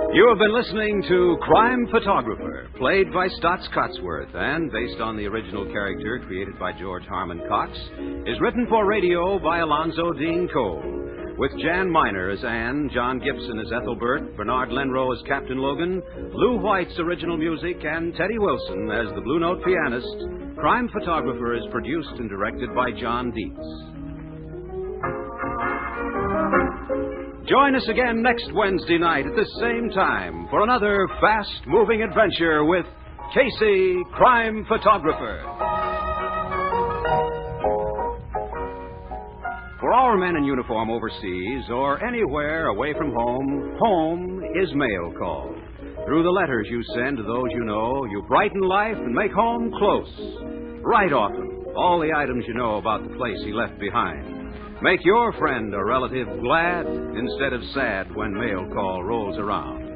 You have been listening to Crime Photographer, played by Stotts Cotsworth and based on the original character created by George Harmon Cox, is written for radio by Alonzo Dean Cole, with Jan Miner as Anne, John Gibson as Ethelbert, Bernard Lenrow as Captain Logan, Lou White's original music, and Teddy Wilson as the Blue Note pianist. Crime Photographer is produced and directed by John Dietz. Join us again next Wednesday night at the same time for another fast-moving adventure with Casey, Crime Photographer. For our men in uniform overseas or anywhere away from home, home is mail call. Through the letters you send to those you know, you brighten life and make home close. Write often all the items you know about the place he left behind. Make your friend or relative glad instead of sad when mail call rolls around.